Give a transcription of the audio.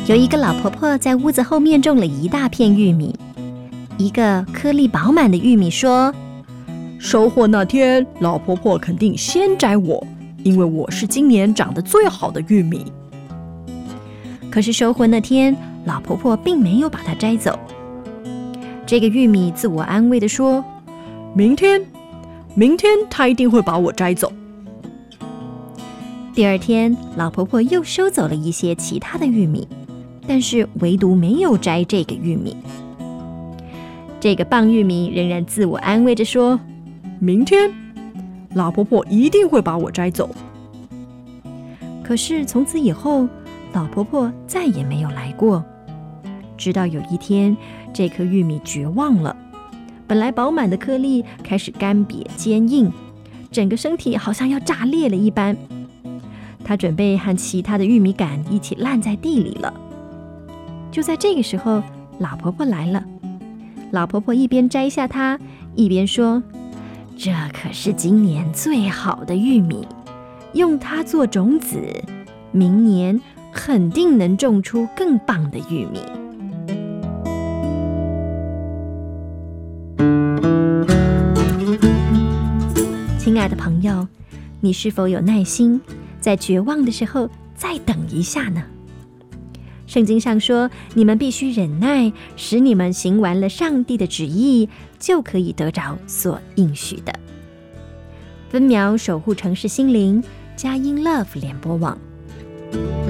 有一个老婆婆在屋子后面种了一大片玉米。一个颗粒饱满的玉米说： 收获那天，老婆婆肯定先摘我，因为我是今年长得最好的玉米。 可是收获那天，老婆婆并没有把它摘走。这个玉米自我安慰地说： 明天她一定会把我摘走。 第二天，老婆婆又收走了一些其他的玉米，但是唯独没有摘这个玉米。这个棒玉米仍然自我安慰着说： 明天老婆婆一定会把我摘走。 可是从此以后，老婆婆再也没有来过。直到有一天，这颗玉米绝望了，本来饱满的颗粒开始干瘪坚硬，整个身体好像要炸裂了一般。它准备和其他的玉米杆一起烂在地里了。就在这个时候，老婆婆来了。老婆婆一边摘下它，一边说：这可是今年最好的玉米，用它做种子，明年肯定能种出更棒的玉米。亲爱的朋友，你是否有耐心，在绝望的时候再等一下呢？圣经上说，你们必须忍耐，使你们行完了上帝的旨意，就可以得着所应许的。分秒守护城市心灵，佳音 Love 联播网。